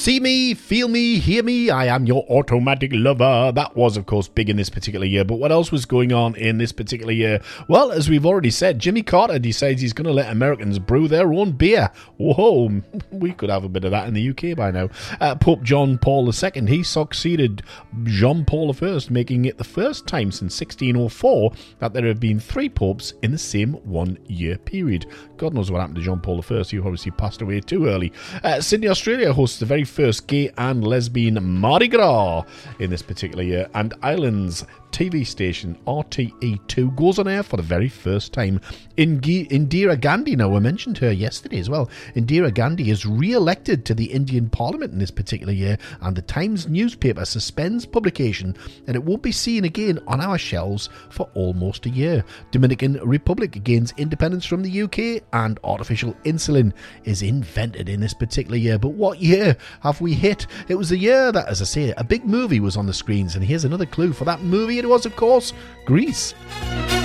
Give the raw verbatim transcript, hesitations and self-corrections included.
See me, feel me, hear me, I am your automatic lover. That was, of course, big in this particular year. But what else was going on in this particular year? Well, as we've already said, Jimmy Carter decides he's going to let Americans brew their own beer. Whoa, we could have a bit of that in the U K by now. Uh, Pope John Paul the Second, he succeeded Jean Paul the First, making it the first time since sixteen oh four that there have been three popes in the same one-year period. God knows what happened to Jean Paul the First. He obviously passed away too early. Uh, Sydney, Australia hosts the very first gay and lesbian Mardi Gras in this particular year, and Ireland's T V station R T E two goes on air for the very first time. Indi- Indira Gandhi, now I mentioned her yesterday as well, Indira Gandhi is re-elected to the Indian Parliament in this particular year, and the Times newspaper suspends publication and it won't be seen again on our shelves for almost a year. Dominican Republic gains independence from the U K, and artificial insulin is invented in this particular year. But what year have we hit? It was a year that, as I say, a big movie was on the screens, and here's another clue for that movie. It was, of course, Grease.